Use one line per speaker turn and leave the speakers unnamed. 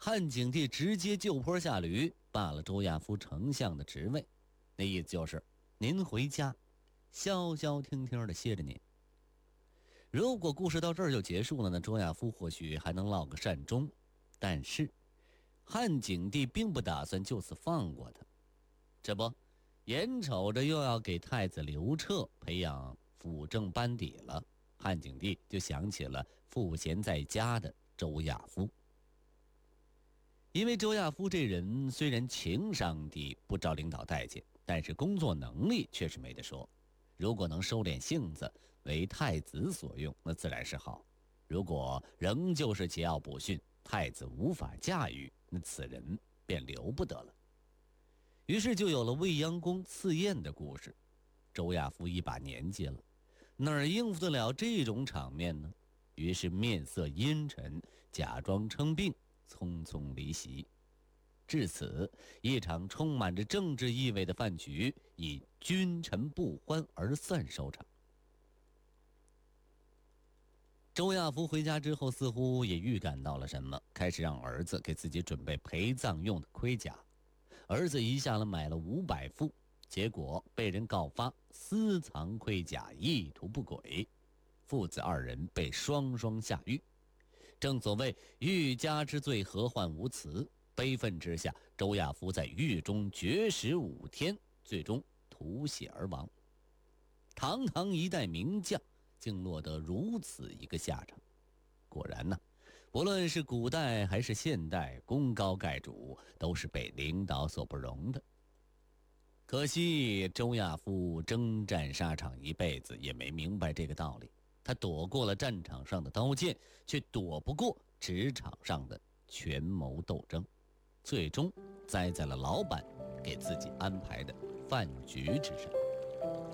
汉景帝直接就坡下驴，罢了周亚夫丞相的职位，那意思就是您回家，消消停停的歇着您。如果故事到这儿就结束了呢，周亚夫或许还能落个善终，但是汉景帝并不打算就此放过他。这不，眼瞅着又要给太子刘彻培养辅政班底了，汉景帝就想起了赋闲在家的周亚夫。因为周亚夫这人虽然情商低，不招领导待见，但是工作能力确实没得说。如果能收敛性子，为太子所用，那自然是好；如果仍旧是桀骜不驯，太子无法驾驭，那此人便留不得了。于是就有了未央宫赐宴的故事。周亚夫一把年纪了，哪儿应付得了这种场面呢？于是面色阴沉，假装称病，匆匆离席。至此，一场充满着政治意味的饭局以君臣不欢而散收场。周亚夫回家之后，似乎也预感到了什么，开始让儿子给自己准备陪葬用的盔甲。儿子一下子买了500副，结果被人告发私藏盔甲，意图不轨，父子2人被双双下狱。正所谓欲加之罪，何患无辞。悲愤之下，周亚夫在狱中绝食5天，最终吐血而亡。堂堂一代名将，竟落得如此一个下场。果然呢，不论是古代还是现代，功高盖主都是被领导所不容的。可惜周亚夫征战沙场一辈子，也没明白这个道理。他躲过了战场上的刀剑，却躲不过职场上的权谋斗争，最终栽在了老板给自己安排的饭局之上。